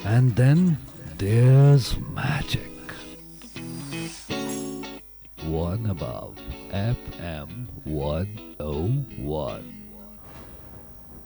And then there's magic. One above FM 101.